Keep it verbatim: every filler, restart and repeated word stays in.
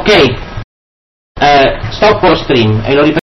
Ok, eh, stop for stream e lo ripeto